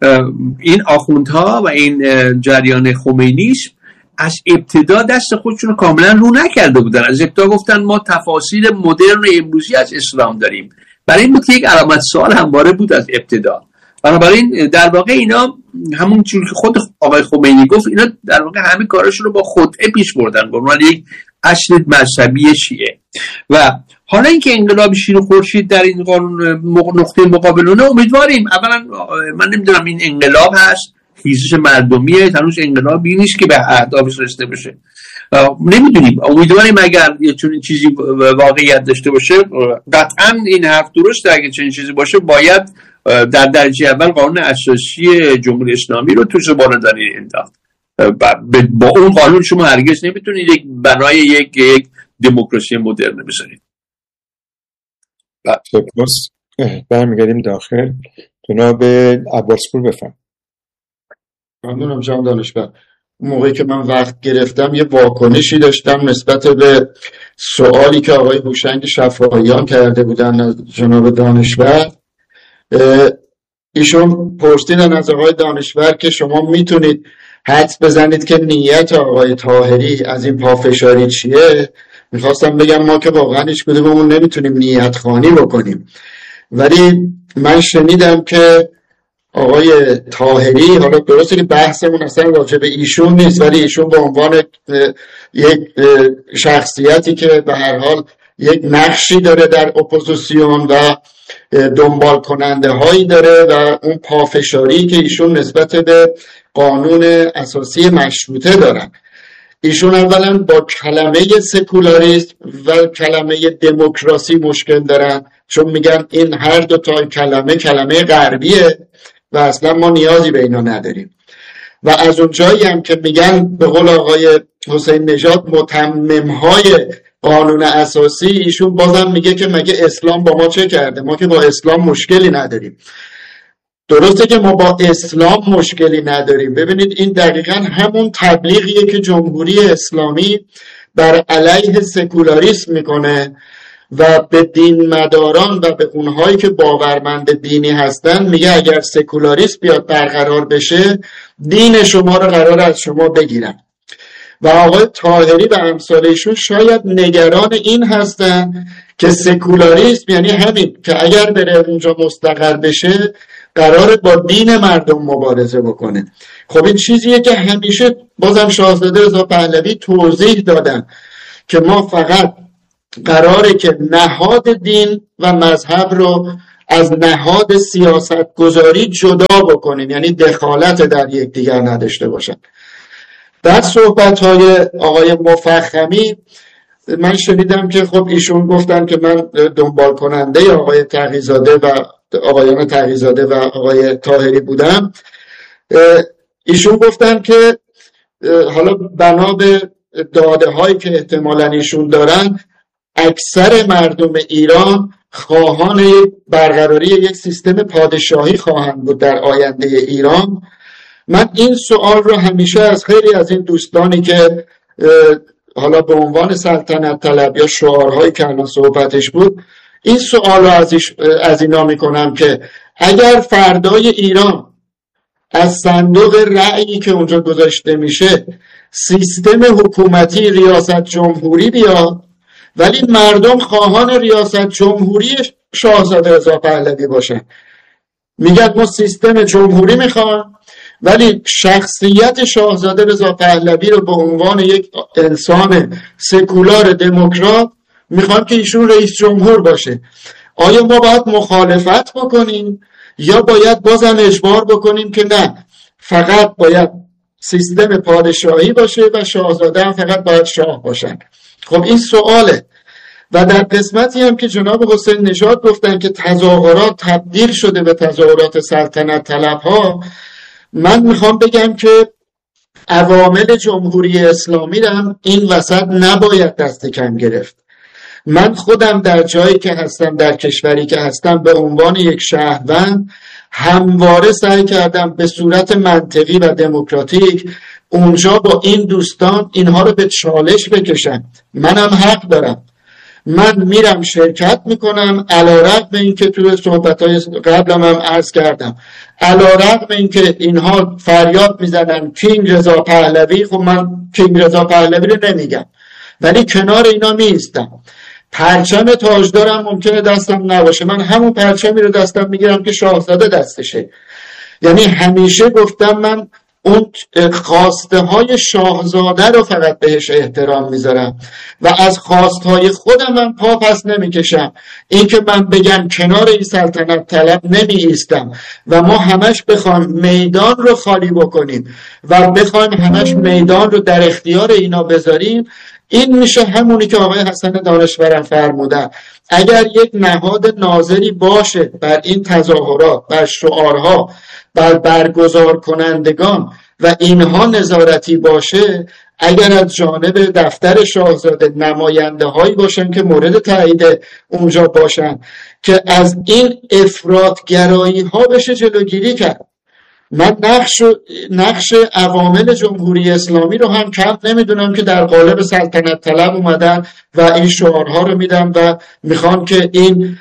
این آخوندها و این جریان خمینیسم از ابتدا دست خودشون رو کاملا رو نکرده بودن. از ابتدا گفتن ما تفاسیر مدرن امروزی از اسلام داریم. برای این بود که یک علامت سوال همواره بود از ابتدا. بنابراین در واقع اینا همون چیزی که خود آقای خمینی گفت، اینا در واقع همه کارشون رو با خودعه پیش بردن به عنوان یک اصل مذهبی شیعه. و حالا اینکه انقلاب شیر و خورشید در این قانون نقطه مقابلونه، امیدواریم. اولا من نمیدونم این انقلاب هست، خیزش مردمیه، هنوز انقلابی نیست که به اهدافش رسیده بشه، نمیدونیم. امیدواریم اگر یه چنین چیزی واقعیت داشته باشه. قطعا این حرف درسته، اگه چنین چیزی باشه باید در درجه اول قانون اساسی جمهوری اسلامی رو تو زبان داری انداخت. با اون قانون شما هرگز نمیتونید یک بنای یک یک دموکراسی مدرن بذارید. سپاس. برمیگردیم داخل. جناب عباسپور بفرمایید. ممنونم جناب دانشور. موقعی که من وقت گرفتم یه واکنشی داشتم نسبت به سوالی که آقای هوشنگ شفاعیان کرده بودن از جناب دانشور. ایشون پرسیدن از آقای دانشور که شما میتونید حدس بزنید که نیت آقای طاهری از این پافشاری چیه. میخواستم بگم ما که واقعا هیچ کدوممون نمیتونیم نیت خوانی بکنیم، ولی من شنیدم که آقای طاهری، حالا درسته که بحثمون اصلا راجع به ایشون نیست، ولی ایشون به عنوان یک شخصیتی که به هر حال یک نقشی داره در اپوزیسیون و دنبال کننده هایی داره و اون پافشاری که ایشون نسبت به قانون اساسی مشروطه دارن. ایشون اولا با کلمه سکولاریسم و کلمه دموکراسی مشکل دارن، چون میگن این هر دو تا کلمه کلمه غربیه و اصلا ما نیازی به اینا نداریم. و از اون جایی هم که میگن به قول آقای حسین نژاد متمم‌های قانون اساسی، ایشون بازم میگه که مگه اسلام با ما چه کرده؟ ما که با اسلام مشکلی نداریم. درسته که ما با اسلام مشکلی نداریم. ببینید این دقیقاً همون تبلیغیه که جمهوری اسلامی بر علیه سکولاریسم میکنه و به دین مداران و به اونهایی که باورمند دینی هستن میگه اگر سکولاریسم بیاد برقرار بشه دین شما رو قرار از شما بگیرن. و آقای طاهری و امثالشون شاید نگران این هستن که سکولاریسم یعنی همین که اگر بره اونجا مستقر بشه قراره با دین مردم مبارزه بکنه. خب این چیزیه که همیشه بازم شاهزاده رضا پهلوی توضیح دادن که ما فقط قراره که نهاد دین و مذهب رو از نهاد سیاست گذاری جدا بکنیم، یعنی دخالت در یکدیگر نداشته باشن. در صحبت‌های آقای مفخمی من شنیدم که خب ایشون گفتن که من دنبال کننده آقای تقی‌زاده و آقایان تقی‌زاده و آقای طاهری بودم. ایشون گفتن که حالا بنا به داده هایی که احتمالاً ایشون دارن اکثر مردم ایران خواهان برقراری یک سیستم پادشاهی خواهند بود در آینده ایران. من این سوال رو همیشه از خیلی از این دوستانی که حالا به عنوان سلطنت طلب یا شعارهایی که الان صحبتش بود این سوال رو از, از اینا میکنم که اگر فردای ایران از صندوق رأیی که اونجا گذاشته میشه سیستم حکومتی ریاست جمهوری بیاد ولی مردم خواهان ریاست جمهوری شاهزاده رضا پهلوی باشن، میگن ما سیستم جمهوری میخوام ولی شخصیت شاهزاده رضا پهلوی رو به عنوان یک انسان سکولار دموکرات میخوام که ایشون رئیس جمهور باشه. آیا ما باید مخالفت بکنیم یا باید بازم اجبار بکنیم که نه فقط باید سیستم پادشاهی باشه و شاهزاده هم فقط باید شاه باشن؟ خب این سواله. و در قسمتی هم که جناب حسین نژاد گفتن که تظاهرات تبدیل شده به تظاهرات سلطنت طلب ها، من میخوام بگم که عوامل جمهوری اسلامی رو هم این وسط نباید دست کم گرفت. من خودم در جایی که هستم، در کشوری که هستم، به عنوان یک شهروند همواره سعی کردم به صورت منطقی و دموکراتیک اونجا با این دوستان اینها رو به چالش بکشم. منم حق دارم، من میرم شرکت میکنم، علیرغم اینکه توی صحبت‌های قبلم هم عرض کردم علیرغم اینکه اینها فریاد میزنن کینگ رضا پهلوی، خب من کینگ رضا پهلوی رو نمیگم ولی کنار اینا میستم. پرچم تاجدارم ممکنه دستم نباشه، من همون پرچمی رو دستم میگیرم که شاهزاده دستشه. یعنی همیشه گفتم من اون خواسته های شاهزاده رو فقط بهش احترام میذارم و از خواست های خودم من پا پس نمیکشم. این که من بگم کنار این سلطنت طلب نمی ایستم و ما همش بخوایم میدان رو خالی بکنیم و بخوایم همش میدان رو در اختیار اینا بذاریم، این میشه همونی که آقای حسن دانشورم فرمودن. اگر یک نهاد ناظری باشه بر این تظاهرات، بر شعارها، بر برگزار کنندگان و اینها نظارتی باشه، اگر از جانب دفتر شاهزاده نماینده هایی باشن که مورد تایید اونجا باشن که از این افراطگرایی ها بشه جلوگیری کرد. من نقش نقش عوامل جمهوری اسلامی رو هم کم نمیدونم که در قالب سلطنت طلب اومدن و این شعارها رو میدن و میخوان که این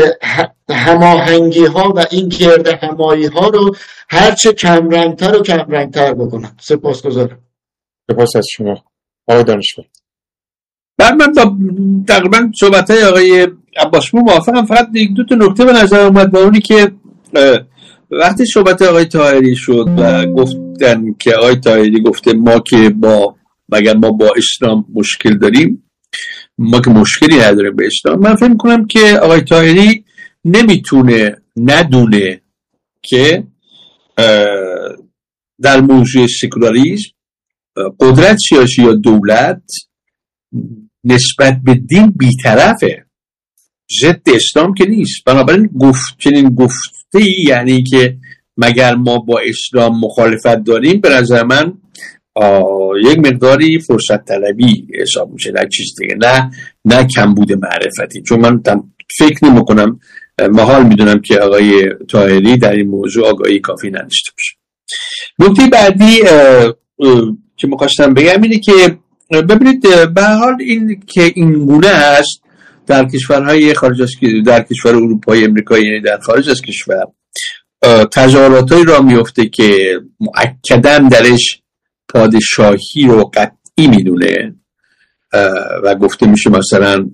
هماهنگی ها و این گرد همایی ها رو هرچه کمرنگتر و کمرنگتر بکنن. سپاسگزارم. سپاس از شما آقای دانشور. من با تقریبا صحبت‌های آقای عباسپور موافقم، فقط یک دو تا نکته به نظر اومد با اونی که وقتی صحبت آقای طاهری شد و گفتن که آقای طاهری گفته ما که با مگر ما با اسلام مشکل داریم، ما که مشکلی نداریم به اسلام. من فکر می‌کنم که آقای طاهری نمیتونه ندونه که در موضوع سکولاریسم قدرت سیاسی یا دولت نسبت به دین بی‌طرفه، ضد اسلام که نیست. بنابراین گفت چنین گفته یعنی که مگر ما با اسلام مخالفت داریم، به نظر من یک مقداری فرصت طلبی حساب میشه، نه چیز دیگه، نه نه کمبود معرفتی. چون من فکر نمی کنم، محال میدونم که آقای طاهری در این موضوع آگاهی کافی نداشته باشه. نکته بعدی که می‌خواستم بگم اینه که ببینید به هر حال این که این گونه است در کشورهای خارج از در کشور اروپایی امریکایی، یعنی در خارج از کشور تظاهراتایی را میفته که مؤکداً درش پادشاهی رو قطعی میدونه و گفته میشه مثلا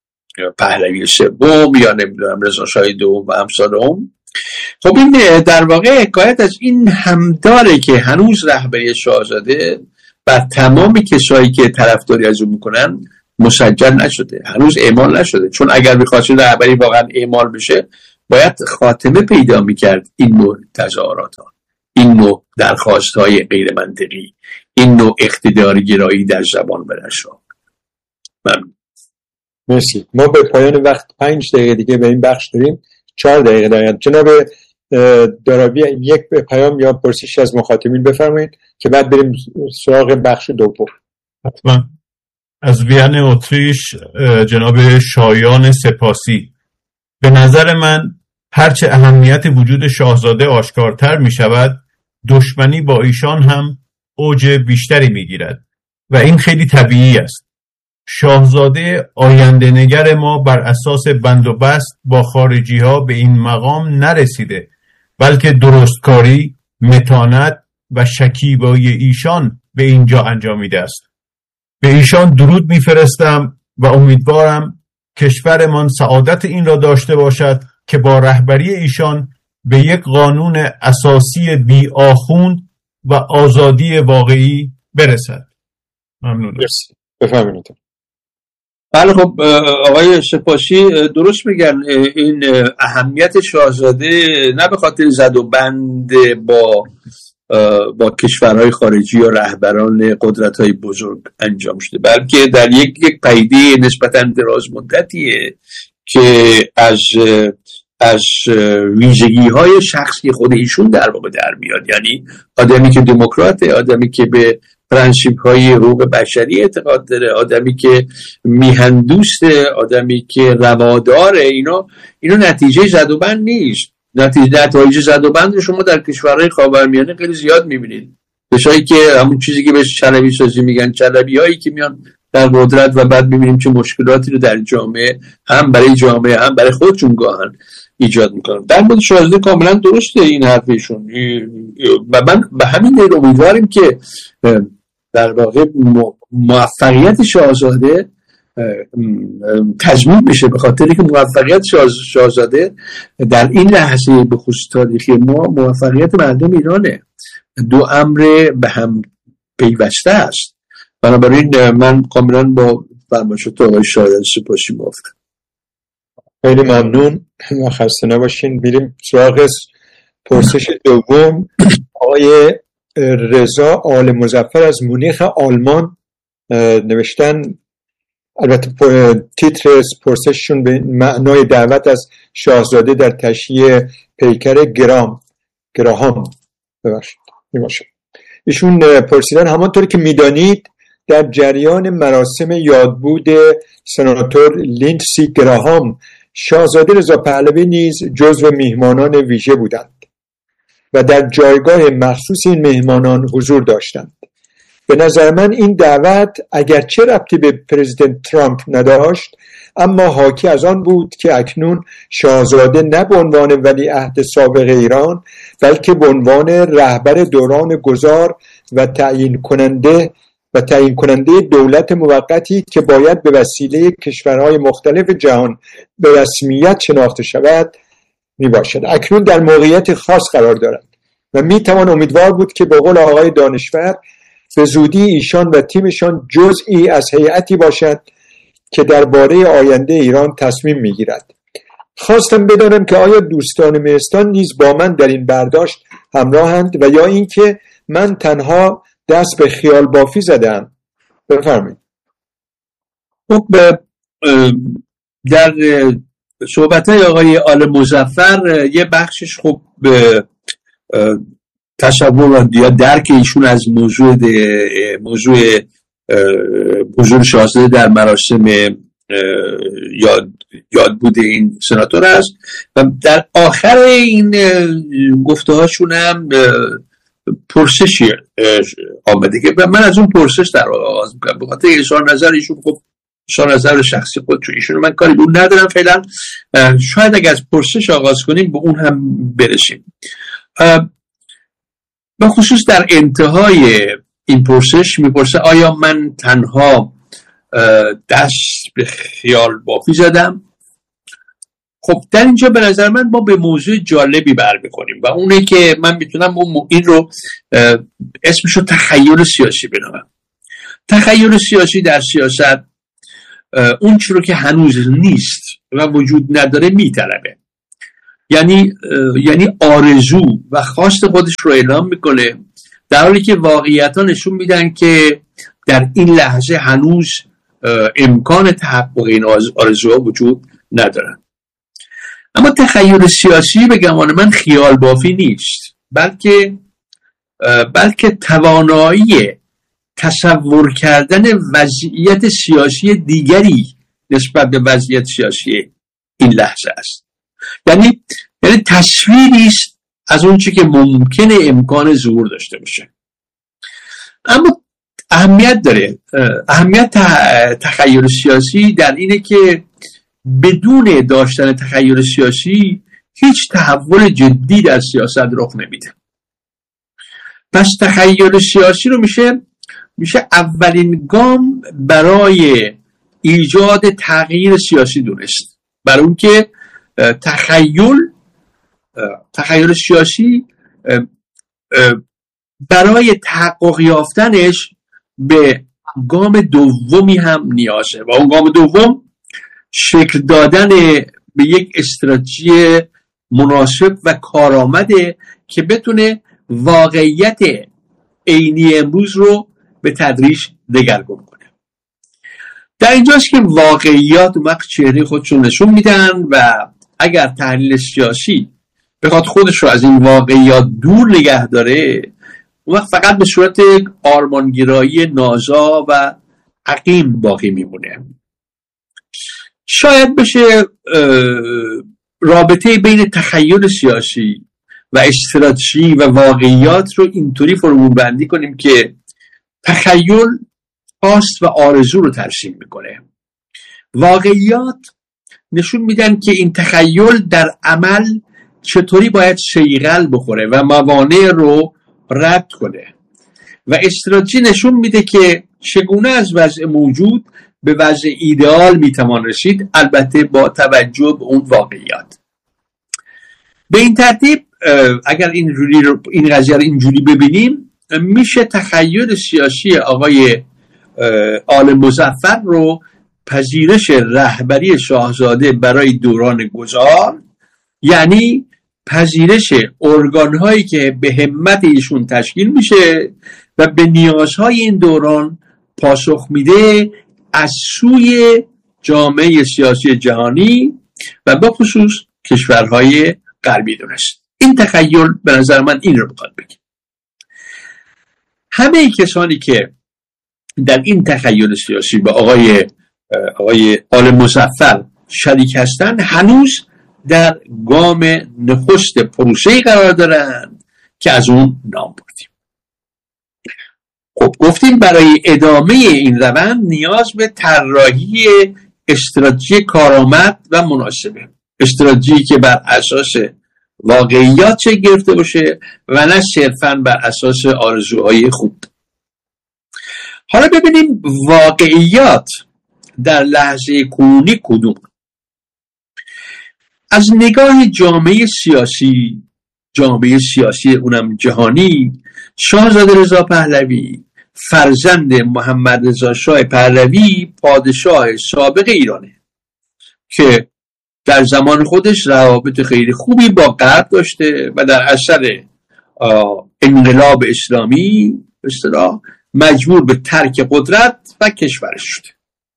پهلوی سوم یا نمیدونم رضا شاه دوم و امثال هم. خب این در واقع حکایت از این هم داره که هنوز رهبری شاهزاده بر تمام کسایی که طرفداری از اون میکنن مسجل نشده، هنوز اعمال نشده، چون اگر بخواست رهبری واقعا اعمال بشه باید خاتمه پیدا میکرد این نوع تظاهرات ها، این نوع درخواست های غیر منطقی، این نوع اقتدار گرایی در زبان برشا. من مرسی. ما به پایان وقت پنج دقیقه دیگه به این بخش داریم، چهار دقیقه داریم. جناب دارابی یک پیام یا پرسش از مخاطبین بفرمایید که بعد بریم سراغ بخش دوم. حتما. از وین اتریش جناب شایان سپاسی: به نظر من هرچه اهمیت وجود شاهزاده آشکارتر می شود، دشمنی با ایشان هم اوج بیشتری می گیرد و این خیلی طبیعی است. شاهزاده آینده نگر ما بر اساس بند و بست با خارجی ها به این مقام نرسیده، بلکه درستکاری، متانت و شکیبایی ایشان به اینجا انجامیده است. به ایشان درود میفرستم و امیدوارم کشورمان سعادت این را داشته باشد که با رهبری ایشان به یک قانون اساسی بی آخوند و آزادی واقعی برسد. ممنونم. بفرمایید. بله خب آقای سپاسی درست میگن. این اهمیت شاهزاده نه به خاطر زد و بند با با کشورهای خارجی یا رهبران قدرت‌های بزرگ انجام شده، بلکه در یک یک پدیده نسبتاً دراز مدتیه که از از ویژگی‌های شخصی خود ایشون در واقع در میاد. یعنی آدمی که دموکراته، آدمی که به پرنسیپ‌های حقوق بشری اعتقاد داره، آدمی که میهن دوسته، آدمی که رواداره، اینا اینا نتیجه زد و بند نیست. نتیجه نتایج زد و بند شما در کشورهای خاورمیانه خیلی زیاد میبینید. به‌شایی که همون چیزی که بهش چلبی سازی میگن، چلبی‌هایی که میان در قدرت و بعد میبینیم چه مشکلاتی رو در جامعه هم برای جامعه هم برای خودشون گاهن ایجاد میکنن. در مورد شاهزاده کاملا درسته این حرفشون و من به همین دلیل امیدواریم که در واقع موفقیت شاهزاده تضمین بشه، به خاطری که موفقیت شاهزاده در این لحظه به خصوص تاریخی ما موفقیت مردم ایرانه. دو امر به هم پیوسته است. بنابراین من کاملا با فرمایشات آقای شایان سپاسی موافقم. خیلی ممنون و خسته نباشین. میریم سراغ پرسش دوم. آقای رضا آل مظفر از مونیخ آلمان نوشتن، البته تیتر پرسششون به معنای دعوت از شاهزاده در تشییع پیکر گرام گراهام ببخشید میباشه. ایشون پرسیدن همانطوری که میدانید در جریان مراسم یادبود سناتور لیندسی گراهام شاهزاده رضا پهلوی نیز جزو میهمانان ویژه بودند و در جایگاه مخصوص این میهمانان حضور داشتند. به نظر من این دعوت اگرچه ربطی به پرزیدنت ترامپ نداشت، اما حاکی از آن بود که اکنون شاهزاده نه به عنوان ولیعهد سابق ایران بلکه به عنوان رهبر دوران گذار و تعیین کننده و تعیین کننده دولت موقتی که باید به وسیله کشورهای مختلف جهان به رسمیت شناخته شود می باشد. اکنون در موقعیت خاص قرار دارد و می توان امیدوار بود که به قول آقای دانشور به زودی ایشان و تیمشان جزئی از هیئتی باشد که درباره آینده ایران تصمیم می گیرد. خواستم بدانم که آیا دوستان مهستان نیز با من در این برداشت همراهند و یا اینکه من تنها دست به خیال بافی زدم. بفرمایید. خب در صحبت‌های آقای آل مظفر یه بخشش خب تصور یا درک ایشون از موضوع موضوع حضور شاهزاده در مراسم یاد یاد بوده این سناتور است و در آخر این گفته هاشون هم پرسشی آمده که من از اون پرسش در آغاز میکنم به خاطر اظهار نظر ایشون. خب شما نظر شخصی خودتون، ایشون من کاری به اون ندارم فعلا. شاید اگر از پرسش آغاز کنیم به اون هم برسیم. به خصوص در انتهای این پرسش میپرسه آیا من تنها دست به خیال بافی زدم؟ خب در اینجا به نظر من ما به موضوع جالبی برمیخوریم و اونه که من میتونم این رو اسمشو تخیل سیاسی بنامم. تخیل سیاسی در سیاست اون چی رو که هنوز نیست و وجود نداره میطلبه، یعنی یعنی آرزو و خواست خودش رو اعلام میکنه، در حالی که واقعیت‌ها نشون میدن که در این لحظه هنوز امکان تحقق این آرزوها وجود ندارن. اما تخیل سیاسی به گمان من خیال بافی نیست، بلکه بلکه توانایی تصور کردن وضعیت سیاسی دیگری نسبت به وضعیت سیاسی این لحظه است. یعنی یعنی تصویری است از اون چی که ممکنه امکان ظهور داشته باشه. اما اهمیت داره، اهمیت تخیل سیاسی در اینه که بدون داشتن تخیل سیاسی هیچ تحول جدی در سیاست رخ نمیده. پس تخیل سیاسی رو میشه میشه اولین گام برای ایجاد تغییر سیاسی دونست، برای اون که تخیل تخیل سیاسی برای تحقق یافتنش به گام دومی هم نیازه و اون گام دوم شکل دادن به یک استراتژی مناسب و کارآمده که بتونه واقعیت عینی امروز رو به تدریج دگرگون کنه. در اینجاست که واقعیات اون وقت چهره خودشون نشون میدن و اگر تحلیل سیاسی بخواد خودش رو از این واقعیات دور نگه داره، اون وقت فقط به صورت آرمانگرایی نازا و عقیم باقی میمونه. شاید بشه رابطه بین تخیل سیاسی و استراتژی و واقعیات رو اینطوری فرمول بندی کنیم که تخیل خواست و آرزو رو ترسیم میکنه، واقعیات نشون میدن که این تخیل در عمل چطوری باید صیقل بخوره و موانع رو رد کنه، و استراتژی نشون میده که چگونه از وضع موجود به وضع ایدئال میتوان رسید، البته با توجه به اون واقعیات. به این ترتیب اگر این این قضیه رو اینجوری ببینیم، میشه تخیل سیاسی آقای آل مظفر رو پذیرش رهبری شاهزاده برای دوران گذار، یعنی پذیرش ارگان‌هایی که به همت ایشون تشکیل میشه و به نیازهای این دوران پاسخ میده از سوی جامعه سیاسی جهانی و به خصوص کشورهای غربی دونست. این تخیل به نظر من این رو بخواد بگه. همه کسانی که در این تخیل سیاسی با آقای آقای آل مظفر شریک هستن هنوز در گام نخست پروسه‌ای قرار دارن که از اون نام بردیم. خب گفتیم برای ادامه این روند نیاز به طراحی استراتژی کارآمد و مناسبه، استراتژی که بر اساس واقعیات چه گرفته باشه و نه صرفاً بر اساس آرزوهای خوب. حالا ببینیم واقعیات در لحظه کنونی کدوم. از نگاه جامعه سیاسی، جامعه سیاسی اونم جهانی، شاهزاده رضا پهلوی فرزند محمد رضا شاه پهلوی پادشاه سابق ایرانه که در زمان خودش روابط خیلی خوبی با غرب داشته و در اثر انقلاب اسلامی به اصطلاح مجبور به ترک قدرت و کشورش شده.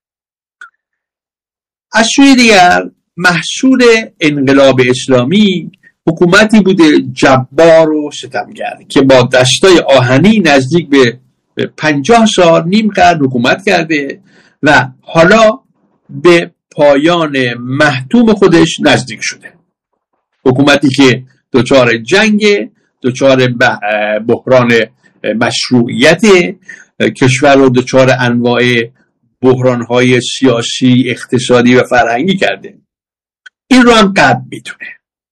از سوی دیگر محصول انقلاب اسلامی حکومتی بوده جبار و ستمگر که با دستای آهنی نزدیک به پنجاه سال نیم قرن حکومت کرده و حالا به پایان محتوم خودش نزدیک شده. حکومتی که دچار جنگ، دچار بحران مشروعیت، کشور رو دچار انواع بحرانهای سیاسی، اقتصادی و فرهنگی کرده. این رو هم غرب میدونه.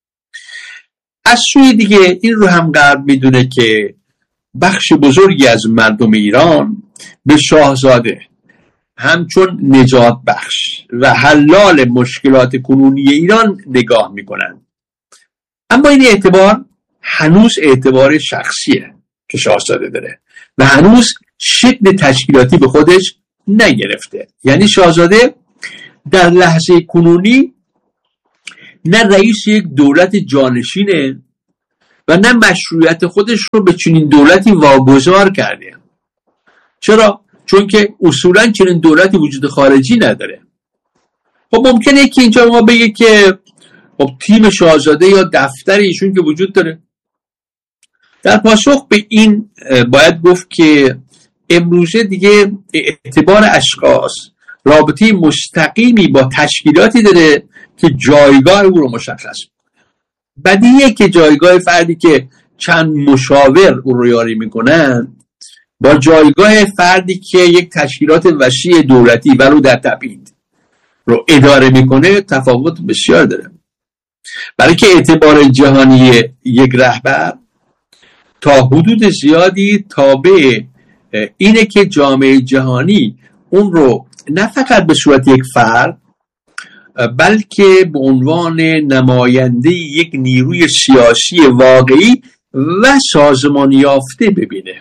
از سوی دیگه این رو هم غرب میدونه که بخش بزرگی از مردم ایران به شاهزاده همچون نجات بخش و حلال مشکلات کنونی ایران نگاه میکنن. اما این اعتبار هنوز اعتبار شخصیه که شاهزاده داره و هنوز شکل تشکیلاتی به خودش نگرفته. یعنی شاهزاده در لحظه کنونی نه رئیس یک دولت جانشینه و نه مشروعیت خودش رو به چنین دولتی واگذار کرده. چرا؟ چون که اصولا چنین دولتی وجود خارجی نداره. خب ممکنه که اینجا ما بگه که خب تیم شاهزاده یا دفتر ایشون که وجود داره. در پاسخ به این باید گفت که امروزه دیگه اعتبار اشخاص رابطه مستقیمی با تشکیلاتی داره که جایگاه او رو مشخص میکنه. بدیهیه که جایگاه فردی که چند مشاور او رو یاری میکنن با جایگاه فردی که یک تشکیلات وسیع دولتی ولو در تبعید رو اداره میکنه تفاوت بسیار داره. برای که اعتبار جهانی یک رهبر تا حدود زیادی تابع اینه که جامعه جهانی اون رو نه فقط به صورت یک فرد بلکه به عنوان نماینده یک نیروی سیاسی واقعی و سازمان یافته ببینه.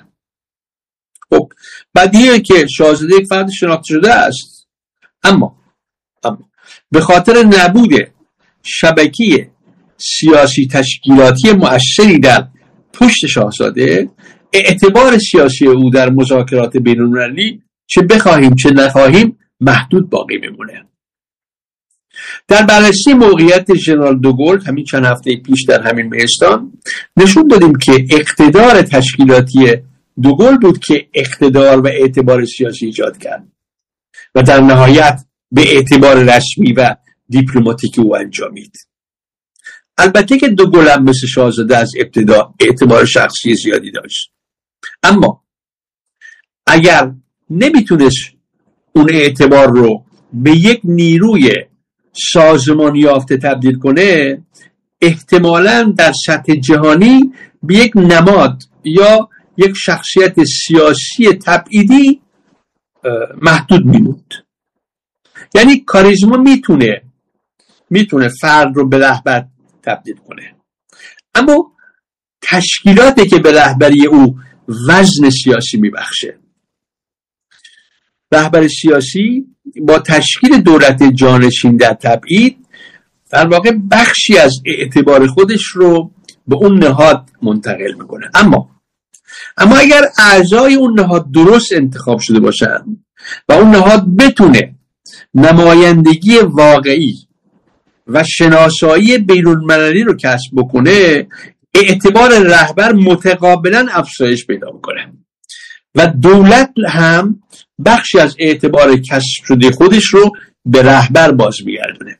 خب بدیهیه که شاهزاده یک فرد شناخته شده است، اما اما به خاطر نبود شبکه سیاسی تشکیلاتی مؤثری در پشت شاهزاده اعتبار سیاسی او در مذاکرات بین‌المللی چه بخواهیم چه نخواهیم محدود باقی میمونه. در بررسی موقعیت ژنرال دوگل همین چند هفته پیش در همین مهستان نشون دادیم که اقتدار تشکیلاتی دوگل بود که اقتدار و اعتبار سیاسی ایجاد کرد و در نهایت به اعتبار رسمی و دیپلماتیک او انجامید. البته که دوگل هم مثل شاهزاده از ابتدا اعتبار شخصی زیادی داشت، اما اگر نمیتونست اون اعتبار رو به یک نیروی سازمان یافته تبدیل کنه، احتمالاً در سطح جهانی به یک نماد یا یک شخصیت سیاسی تبعیدی محدود میموند. یعنی کاریزما میتونه میتونه فرد رو به رهبر تبدیل کنه، اما تشکیلاتی که به رهبری او وزن سیاسی میبخشه. رهبر سیاسی با تشکیل دولت جانشین در تبعید در واقع بخشی از اعتبار خودش رو به اون نهاد منتقل میکنه. اما اما اگر اعضای اون نهاد درست انتخاب شده باشن و اون نهاد بتونه نمایندگی واقعی و شناسایی بین‌المللی رو کسب بکنه، اعتبار رهبر متقابلا افزایش پیدا میکنه و دولت هم بخشی از اعتبار کسب شده خودش رو به رهبر باز میگردونه.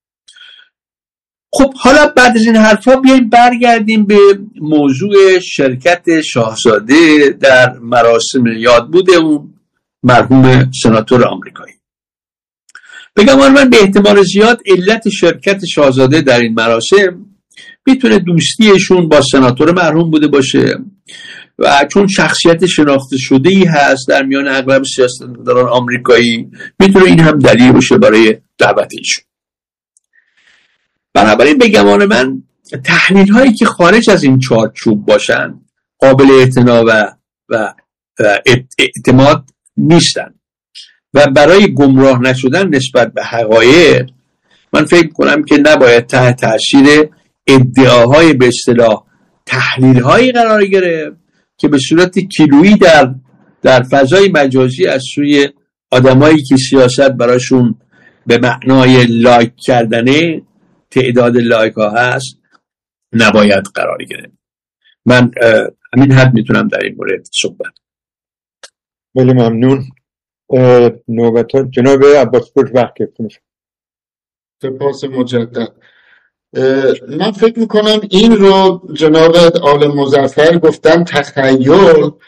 خب حالا بعد از این حرفا بیاییم برگردیم به موضوع شرکت شاهزاده در مراسم یادبود اون مرحوم سناتور آمریکایی. بگم من به احتمال زیاد علت شرکت شاهزاده در این مراسم میتونه دوستیشون با سناتور مرحوم بوده باشه و چون شخصیت شناخته شده‌ای هست در میان اغلب سیاستمداران آمریکایی، میتونه این هم دلیل باشه برای دعوت ایشون. بنابراین به گمان من تحلیل هایی که خارج از این چارچوب باشن قابل اعتنا و و اعتماد نیستن و برای گمراه نشدن نسبت به حقایق من فکر کنم که نباید تحت تاثیر ادعاهای به اصطلاح تحلیل هایی قرار گرفت که به صورت کیلویی در در فضای مجازی از سوی آدمایی که سیاست براشون به معنای لایک کردنه تعداد لایک ها هست نباید قرار گرفت. من همین حد میتونم در این مورد صحبت. خیلی ممنون. نوبت ها جناب عباسپور وقت گرفتیم. سپاس مجدد. من فکر میکنم این رو جناب آل مظفر گفتن تخیل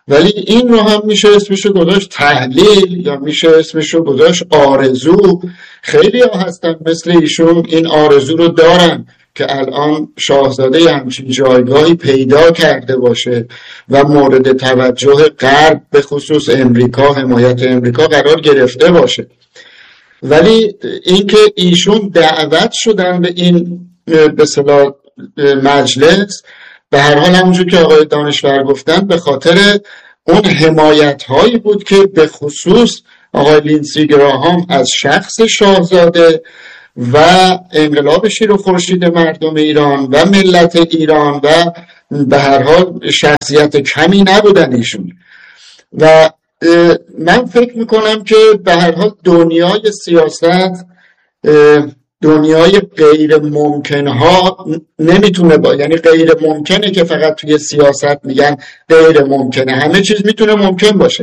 ولی این رو هم میشه اسمشو گذاشت تحلیل یا میشه اسمشو گذاشت آرزو. خیلی ها هستن مثل ایشون این آرزو رو دارن که الان شاهزاده همچین جایگاهی پیدا کرده باشه و مورد توجه غرب به خصوص امریکا، حمایت امریکا قرار گرفته باشه. ولی اینکه ایشون دعوت شدن به این به اصطلاح مجلس، به هر حال همونجور که آقای دانشور گفتن به خاطر اون حمایت هایی بود که به خصوص آقای لینسی گراهام از شخص شاهزاده و انقلاب شیر و خورشید مردم ایران و ملت ایران و به هر حال شخصیت کمی نبودن ایشون. و من فکر میکنم که به هر حال دنیای سیاست دنیای غیر ممکن ها نمیتونه با، یعنی غیر ممکنه که فقط توی سیاست میگن غیر ممکنه، همه چیز میتونه ممکن باشه.